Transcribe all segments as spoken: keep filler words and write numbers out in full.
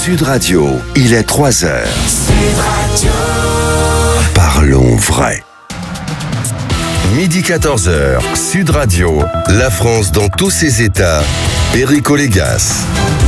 Sud Radio, il est trois heures. Sud Radio. Parlons vrai. Midi quatorze heures, Sud Radio, la France dans tous ses états, Perico Légas.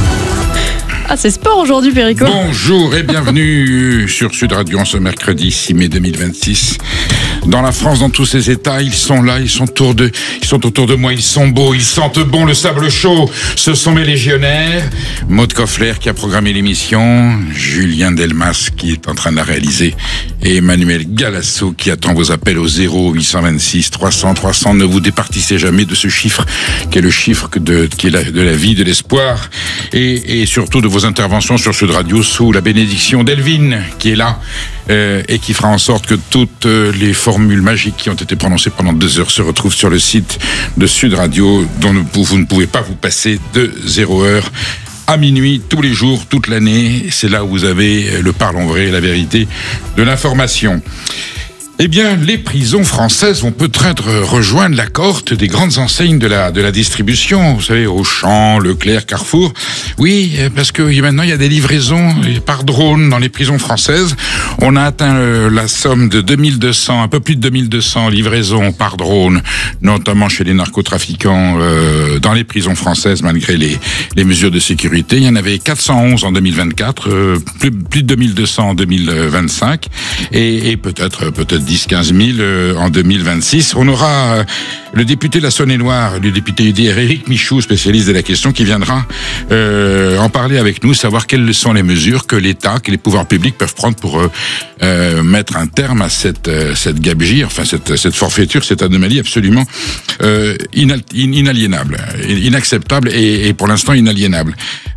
Ah, c'est sport aujourd'hui, Perico. Bonjour et bienvenue sur Sud Radio en ce mercredi six mai deux mille vingt-six. Dans la France, dans tous ses états, ils sont là, ils sont autour de, ils sont autour de moi, ils sont beaux, ils sentent bon le sable chaud. Ce sont mes légionnaires. Maud Koffler qui a programmé l'émission, Julien Delmas qui est en train de la réaliser et Emmanuel Galasso qui attend vos appels au zéro huit cent vingt-six trois cents trois cents. Ne vous départissez jamais de ce chiffre qui est le chiffre de, qui est la, de la vie, de l'espoir et, et surtout de vos interventions sur Sud Radio sous la bénédiction d'Elvin qui est là euh, et qui fera en sorte que toutes euh, les formules magiques qui ont été prononcées pendant deux heures se retrouvent sur le site de Sud Radio dont vous ne pouvez pas vous passer de zéro heure à minuit, tous les jours, toute l'année. C'est là où vous avez le parlons vrai, la vérité de l'information. Eh bien, les prisons françaises vont peut-être rejoindre la cohorte des grandes enseignes de la de la distribution. Vous savez, Auchan, Leclerc, Carrefour. Oui, parce que maintenant il y a des livraisons par drone dans les prisons françaises. On a atteint euh, la somme de deux mille deux cents, un peu plus de deux mille deux cents livraisons par drone, notamment chez les narcotrafiquants euh, dans les prisons françaises, malgré les les mesures de sécurité. Il y en avait quatre cent onze en deux mille vingt-quatre, euh, plus plus de deux mille deux cents en deux mille vingt-cinq, et, et peut-être peut-être dix à quinze mille euh, en deux mille vingt-six. On aura euh, le député de la Saône-et-Loire, le député U D R, Éric Michaud, spécialiste de la question, qui viendra euh, en parler avec nous, savoir quelles sont les mesures que l'État, que les pouvoirs publics peuvent prendre pour euh, euh, mettre un terme à cette euh, cette gabegie, enfin cette cette forfaiture, cette anomalie absolument euh, inal- inaliénable, inacceptable et, et pour l'instant inaliénable.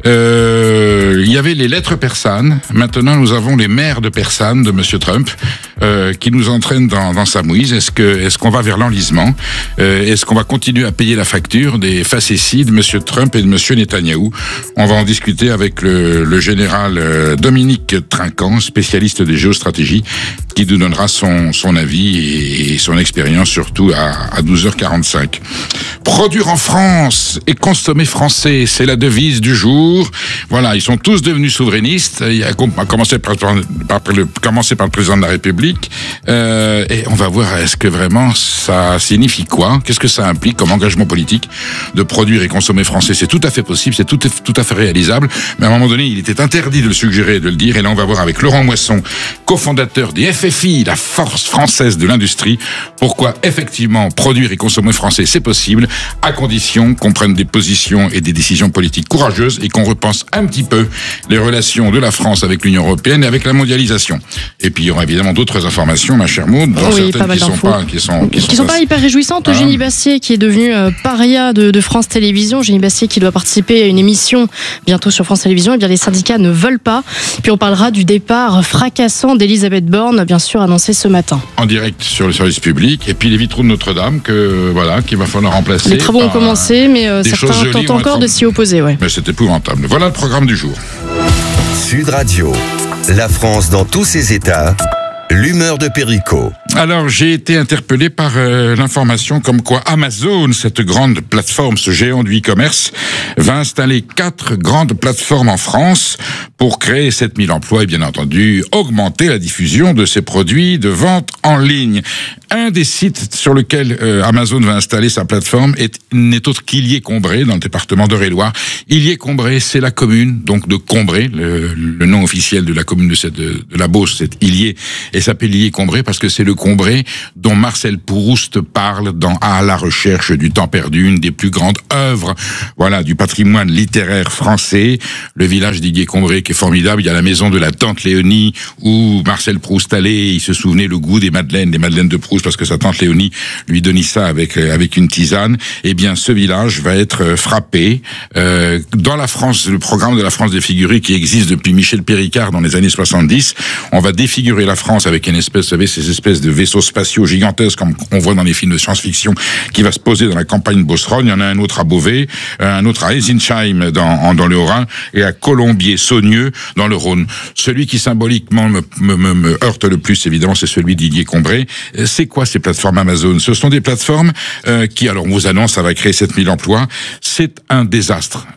Euh, il y avait les lettres persanes. Maintenant, nous avons les maires de persanes de Monsieur Trump euh, qui nous entraînent dans, dans sa mouise. Est-ce que est-ce qu'on va vers l'enlisement? euh, Est-ce qu'on va continuer à payer la facture des facéties de Monsieur Trump et de Monsieur Netanyahou? On va en discuter avec le, le général euh, Dominique Trinquant, spécialiste des géostratégies, qui nous donnera son son avis et, et son expérience surtout à, à douze heures quarante-cinq. Produire en France et consommer français, c'est la devise du jour. Voilà, ils sont tous devenus souverainistes. Il a commencé par, par, par, le, commencé par le président de la République. Euh, et on va voir, est-ce que vraiment ça signifie quoi? Qu'est-ce que ça implique comme engagement politique de produire et consommer français? C'est tout à fait possible, c'est tout, tout à fait réalisable. Mais à un moment donné, il était interdit de le suggérer et de le dire. Et là, on va voir avec Laurent Moisson, cofondateur des F F I, la Force française de l'industrie, pourquoi effectivement produire et consommer français, c'est possible, à condition qu'on prenne des positions et des décisions politiques courageuses et qu'on repense un petit peu les relations de la France avec l'Union européenne et avec la mondialisation. Et puis il y aura évidemment d'autres informations, ma chère Maud, dont oui, certaines qui sont pas, qui sont, qui, qui sont sont pas hyper réjouissantes. Hein? Eugénie Bastier, qui est devenue euh, paria de, de France Télévisions, Eugénie Bastier qui doit participer à une émission bientôt sur France Télévisions. Et bien les syndicats ne veulent pas. Puis on parlera du départ fracassant d'Elisabeth Borne, bien sûr annoncé ce matin. En direct sur le service public. Et puis les vitraux de Notre-Dame, que voilà, qu'il va falloir remplacer. Les travaux ont commencé, mais euh, certains tentent encore de s'y opposer. Ouais. Mais c'est épouvantable. Voilà le programme du jour. Sud Radio, la France dans tous ses états, l'humeur de Perico. Alors, j'ai été interpellé par euh, l'information comme quoi Amazon, cette grande plateforme, ce géant du e-commerce, va installer quatre grandes plateformes en France pour créer sept mille emplois et bien entendu augmenter la diffusion de ses produits de vente en ligne. Un des sites sur lequel euh, Amazon va installer sa plateforme est, n'est autre qu'Illier-Combray, dans le département d'Eure-et-Loir. Illier-Combray, c'est la commune donc de Combray, le, le nom officiel de la commune de, cette, de, de la Beauce, c'est Illier, et s'appelle Illier-Combray parce que c'est le Combray dont Marcel Proust parle dans À la recherche du temps perdu, une des plus grandes œuvres, voilà, du patrimoine littéraire français. Le village d'Illier-Combray qui est formidable. Il y a la maison de la tante Léonie où Marcel Proust allait, il se souvenait le goût des madeleines, des madeleines de Proust parce que sa tante Léonie lui donnait ça avec avec une tisane. Eh bien, ce village va être frappé euh, dans la France, le programme de la France défigurée qui existe depuis Michel Péricard dans les années soixante-dix. On va défigurer la France avec une espèce, vous savez, ces espèces de vaisseaux spatiaux gigantesques comme on voit dans les films de science-fiction qui va se poser dans la campagne de Beauceronne. Il y en a un autre à Beauvais, un autre à Hesinsheim dans, dans le Haut-Rhin et à Colombier-Saunieux dans le Rhône. Celui qui symboliquement me, me, me, me heurte le plus, évidemment, c'est celui d'Illier-Combray. C'est quoi ces plateformes Amazon? Ce sont des plateformes euh, qui, alors on vous annonce, ça va créer sept mille emplois. C'est un désastre.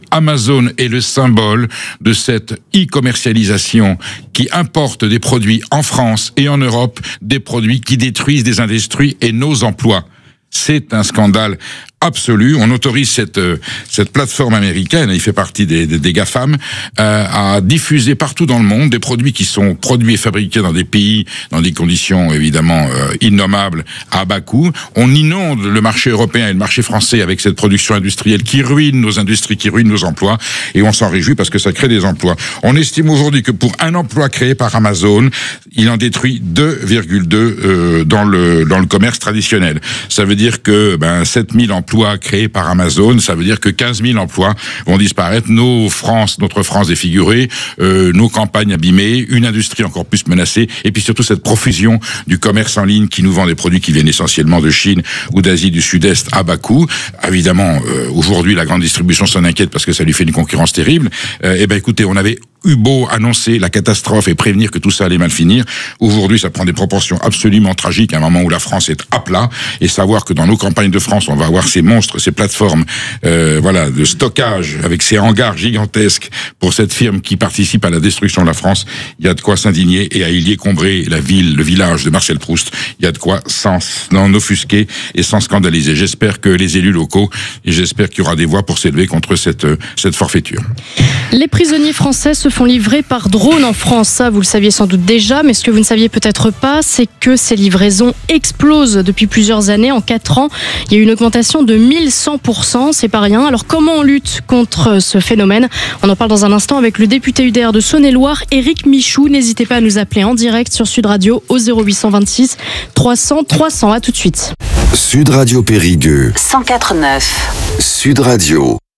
Amazon est le symbole de cette e-commercialisation qui importe des produits en France et en Europe, des produits qui détruisent des industries et nos emplois. C'est un scandale absolu. On autorise cette euh, cette plateforme américaine, il fait partie des, des, des GAFAM, euh, à diffuser partout dans le monde des produits qui sont produits et fabriqués dans des pays, dans des conditions évidemment euh, innommables, à bas coût. On inonde le marché européen et le marché français avec cette production industrielle qui ruine nos industries, qui ruine nos emplois, et on s'en réjouit parce que ça crée des emplois. On estime aujourd'hui que pour un emploi créé par Amazon, il en détruit deux virgule deux euh, dans le dans le commerce traditionnel. Ça veut dire que ben sept mille emplois emplois créés par Amazon, ça veut dire que quinze mille emplois vont disparaître, nos France, notre France défigurée, euh, nos campagnes abîmées, une industrie encore plus menacée, et puis surtout cette profusion du commerce en ligne qui nous vend des produits qui viennent essentiellement de Chine ou d'Asie du Sud-Est à bas coût. Évidemment, euh, aujourd'hui, la grande distribution s'en inquiète parce que ça lui fait une concurrence terrible. Euh, eh ben, écoutez, on avait eu beau annoncer la catastrophe et prévenir que tout ça allait mal finir. Aujourd'hui, ça prend des proportions absolument tragiques à un moment où la France est à plat, et savoir que dans nos campagnes de France, on va avoir ces monstres, ces plateformes, euh, voilà, de stockage avec ces hangars gigantesques pour cette firme qui participe à la destruction de la France. Il y a de quoi s'indigner, et à Illier-Combray, la ville, le village de Marcel Proust, il y a de quoi s'en offusquer et s'en scandaliser. J'espère que les élus locaux, et j'espère qu'il y aura des voix pour s'élever contre cette, cette forfaiture. Les prisonniers français se font livrer par drone en France. Ça, vous le saviez sans doute déjà, mais ce que vous ne saviez peut-être pas, c'est que ces livraisons explosent depuis plusieurs années. En quatre ans, il y a eu une augmentation de mille cent pour cent. C'est pas rien. Alors, comment on lutte contre ce phénomène ? On en parle dans un instant avec le député U D R de Saône-et-Loire, Éric Michou. N'hésitez pas à nous appeler en direct sur Sud Radio au zéro huit cent vingt-six trois cents trois cents. À tout de suite. Sud Radio Périgueux cent quatre neuf. Sud Radio.